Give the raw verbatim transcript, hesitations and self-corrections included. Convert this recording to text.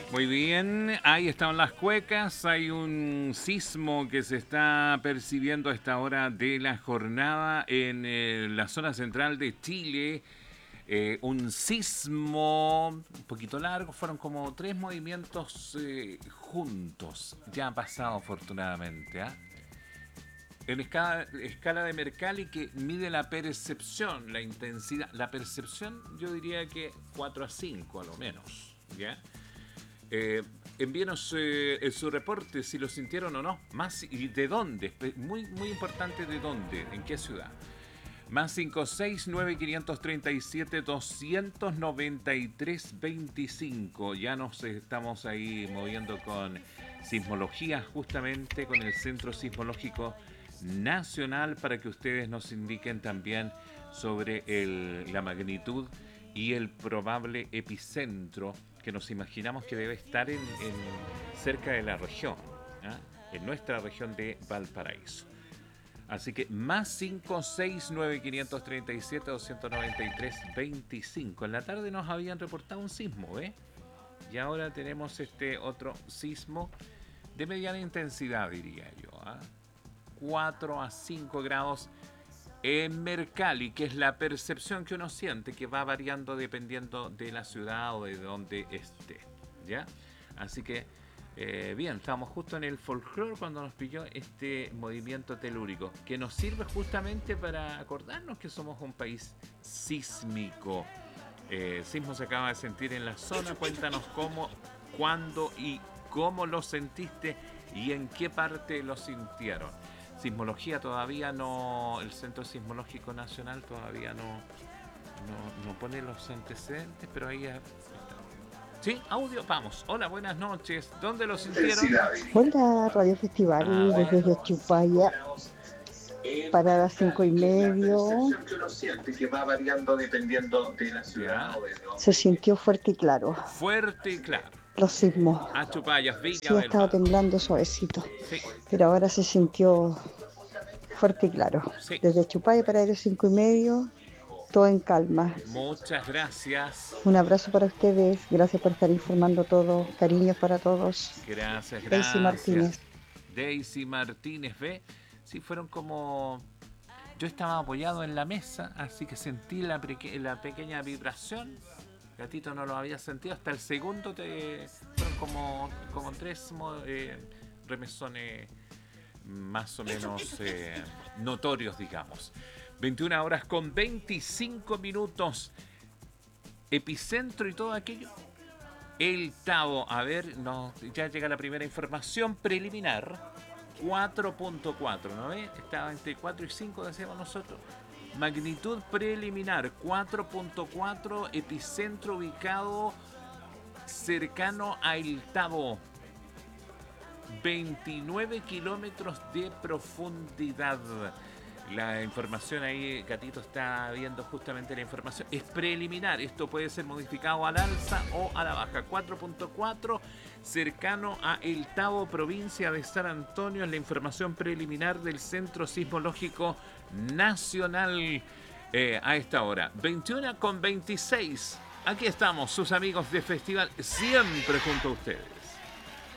Muy bien, ahí están las cuecas. Hay un sismo que se está percibiendo a esta hora de la jornada en eh, la zona central de Chile. Eh, un sismo un poquito largo, fueron como tres movimientos eh, juntos. Ya ha pasado afortunadamente. ¿ah? En escala, escala de Mercalli que mide la percepción, la intensidad. La percepción yo diría que cuatro a cinco a lo menos. ¿Ya? Eh, envíenos eh, su reporte si lo sintieron o no. Más y de dónde. Muy, muy importante de dónde, en qué ciudad. Más cinco seis nueve cinco tres siete dos nueve tres dos cinco. Ya nos estamos ahí moviendo con sismología, justamente con el Centro Sismológico Nacional, para que ustedes nos indiquen también sobre el, la magnitud y el probable epicentro que nos imaginamos que debe estar en, en cerca de la región, ¿eh? En nuestra región de Valparaíso. Así que más cinco seis nueve cinco tres siete dos nueve tres dos cinco. En la tarde nos habían reportado un sismo, ¿eh? Y ahora tenemos este otro sismo de mediana intensidad, diría yo, ¿eh? cuatro a cinco grados en Mercalli, que es la percepción que uno siente, que va variando dependiendo de la ciudad o de donde esté, ¿ya? Así que, eh, bien, estamos justo en el folclore cuando nos pilló este movimiento telúrico, que nos sirve justamente para acordarnos que somos un país sísmico. Eh, sismo se acaba de sentir en la zona. Cuéntanos cómo, cuándo y cómo lo sentiste y en qué parte lo sintieron. Sismología todavía no, el Centro Sismológico Nacional todavía no, no, no pone los antecedentes, pero ahí está. Sí, audio, vamos. Hola, buenas noches. ¿Dónde lo sintieron? Hola, Radio Festival, Ah, desde Chupaya, para las cinco y medio. Se sintió fuerte y claro. Fuerte y claro. Los sismos. A Chupayas, Viña Sí, ha del estado Mar. temblando suavecito, Sí, pero ahora se sintió fuerte y claro. sí. Desde Chupaya para las cinco y medio, todo en calma. Muchas gracias. Un abrazo para ustedes, gracias por estar informando todo, cariños para todos. Gracias, gracias. Daisy Martínez. Daisy Martínez, ¿ve? Sí, fueron como... Yo estaba apoyado en la mesa, así que sentí la, peque... la pequeña vibración. Gatito no lo había sentido. Hasta el segundo te... fueron como, como tres eh, remesones más o menos eh, notorios, digamos. veintiuna horas con veinticinco minutos. Epicentro y todo aquello. El Tabo, a ver, no, ya llega la primera información preliminar. cuatro punto cuatro, ¿no ves? Estaba entre cuatro y cinco, decíamos nosotros. Magnitud preliminar, cuatro punto cuatro, epicentro ubicado cercano a El Tabo. veintinueve kilómetros de profundidad. La información ahí, Gatito está viendo justamente la información. Es preliminar, esto puede ser modificado al alza o a la baja. cuatro punto cuatro, cercano a El Tabo, provincia de San Antonio, es la información preliminar del Centro Sismológico Nacional eh, a esta hora. veintiuna con veintiséis. Aquí estamos, sus amigos de Festival, siempre junto a ustedes.